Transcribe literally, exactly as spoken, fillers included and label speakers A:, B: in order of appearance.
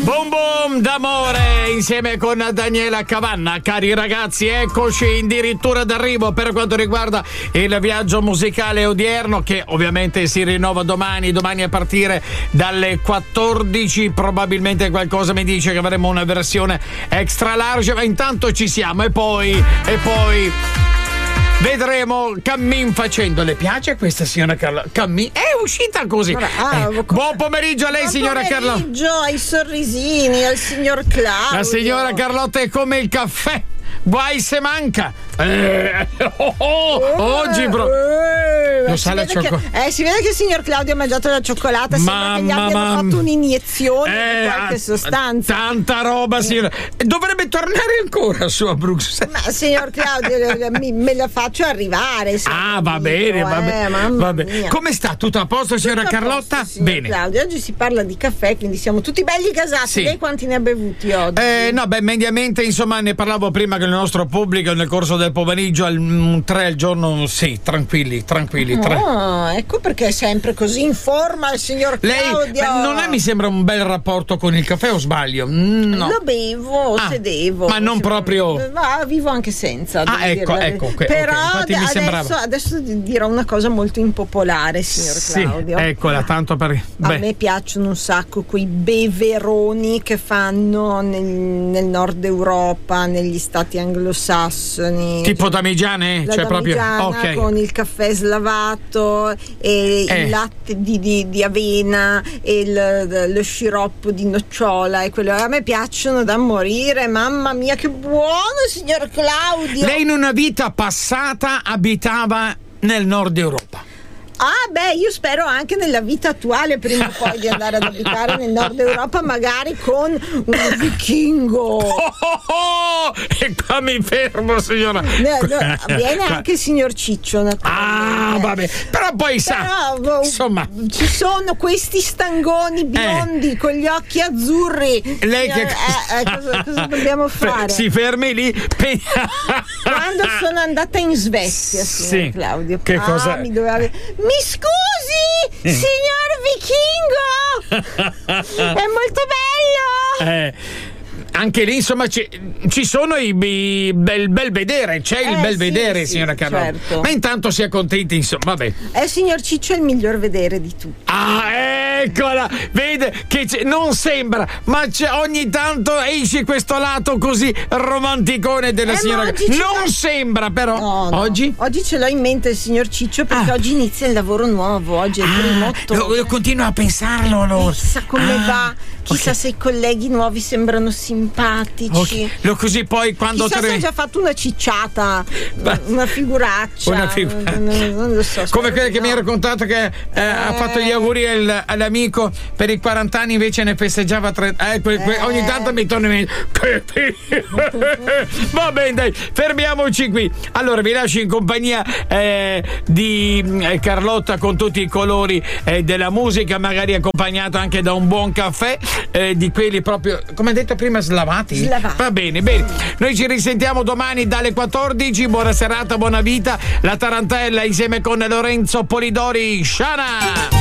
A: Boom boom d'amore insieme con Daniela Cavanna. Cari ragazzi, eccoci addirittura d'arrivo per quanto riguarda il viaggio musicale odierno, che ovviamente si rinnova domani, domani a partire dalle quattordici. Probabilmente qualcosa mi dice che avremo una versione extra large, ma intanto ci siamo e poi e poi vedremo cammin facendo. Le piace questa signora Carla? Cammin è uscita così.
B: Ah,
A: eh, buon pomeriggio a lei, signora Carlotta.
B: Buon pomeriggio ai sorrisini, al signor Claudio.
A: La signora Carlotta è come il caffè, guai se manca. Eh, oh, oh,
B: eh,
A: oggi bro
B: eh,
A: lo sa la cioccolata.
B: Eh, si vede che il signor Claudio ha mangiato la cioccolata. Sembra che gli abbiano fatto un'iniezione
A: eh,
B: di qualche sostanza.
A: Tanta roba, signora. Dovrebbe tornare ancora su a Bruxelles.
B: Ma signor Claudio, mi, me la faccio arrivare.
A: Ah, va bene, va bene. Va bene. Come sta? Tutto a posto, signora
B: Tutto a
A: Carlotta?
B: posto, signor
A: Bene.
B: Claudio, oggi si parla di caffè, quindi siamo tutti belli gasati.
A: Sì.
B: Lei quanti ne ha bevuti oggi?
A: Eh, no, beh, mediamente, insomma, ne parlavo prima con il nostro pubblico nel corso del pomeriggio, al mm, tre al giorno, sì, tranquilli, tranquilli. Tre.
B: Oh, ecco perché è sempre così in forma il signor Claudio.
A: Lei, beh, non è, mi sembra un bel rapporto con il caffè, o sbaglio? Mm, no.
B: Lo bevo,
A: Ah,
B: se devo.
A: ma non proprio.
B: Ma vivo anche senza.
A: Ah,
B: devo
A: ecco,
B: dire.
A: ecco, ok,
B: Però
A: ok, infatti mi
B: adesso,
A: sembrava.
B: adesso dirò una cosa molto impopolare, signor
A: Sì,
B: Claudio.
A: eccola, tanto per.
B: A
A: Beh.
B: me piacciono un sacco quei beveroni che fanno nel, nel nord Europa, negli stati anglosassoni.
A: Tipo damigiane?
B: La
A: Cioè proprio.
B: damigiana
A: Ok.
B: con il caffè slavato e
A: Eh.
B: il latte di, di, di avena e il, lo sciroppo di nocciola e quello a me piacciono da morire. Mamma mia, che buono, signor Claudio.
A: Lei in una vita passata abitava nel nord Europa.
B: Ah, beh, io spero anche nella vita attuale prima o poi di andare ad abitare nel nord Europa, magari con un vichingo.
A: Oh, oh, oh! E qua mi fermo, signora.
B: No, no, viene anche il signor Ciccio, naturalmente.
A: Ah, vabbè. Però poi sa,
B: Però,
A: insomma,
B: ci sono questi stangoni biondi
A: Eh.
B: con gli occhi azzurri.
A: lei che
B: Eh, eh, cosa, cosa dobbiamo fare?
A: Si fermi lì. Pe-
B: Quando sono andata in Svezia, signor
A: Sì.
B: Claudio,
A: Che
B: ah,
A: cosa-
B: mi doveva... Mi scusi, signor vichingo, è molto bello.
A: eh, anche lì, insomma, ci, ci sono i, i bel, bel vedere, c'è il
B: Eh,
A: bel
B: sì,
A: vedere,
B: sì,
A: signora Carlotta.
B: certo.
A: Ma intanto si accontenti, insomma, vabbè.
B: Eh, signor Ciccio è il miglior vedere di tutti.
A: Ah, eccola! Vede che c'è- non sembra, ma c'è, ogni tanto esce questo lato così romanticone della
B: Eh, ma
A: signora.
B: oggi ce
A: Non
B: l'ho-
A: sembra, però.
B: No, no.
A: Oggi?
B: Oggi ce l'ho in mente il signor Ciccio perché
A: Ah.
B: oggi inizia il lavoro nuovo. Oggi è il primo
A: Ah,
B: ottobre.
A: lo- io continuo a pensarlo allora.
B: Chissà come
A: Ah,
B: va, chissà
A: ok.
B: se i colleghi nuovi sembrano simpatici.
A: Ok. Lo così poi quando
B: Chissà se
A: tre-
B: ha già fatto una cicciata,
A: Ma-
B: una figuraccia.
A: Una figura-
B: Non, non lo so.
A: Come
B: spero
A: quella
B: di
A: che
B: no.
A: mi ha raccontato che eh, ha fatto gli auguri al- all'amico per i quaranta anni, invece ne festeggiava tre. Eh, que- que-
B: Eh.
A: ogni tanto mi torna in mente. Va bene, dai, fermiamoci qui. Allora vi lascio in compagnia eh, di eh, Carlotta con tutti i colori eh, della musica, magari accompagnato anche da un buon caffè, eh, di quelli proprio, come ha detto prima, slavati.
B: Slavati.
A: Va bene, bene. Noi ci risentiamo domani dalle quattordici. Buona serata, buona vita. La Tarantella insieme con Lorenzo Polidori. Shana!